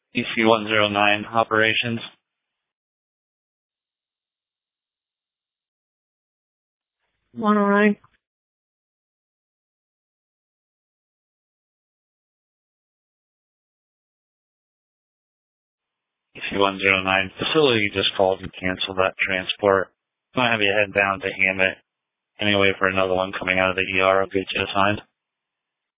EC-109 operations. EC-109. EC-109, facility just called and canceled that transport. I'm going to have you head down to Hammett. Anyway, for another one coming out of the ER, I'll get you assigned.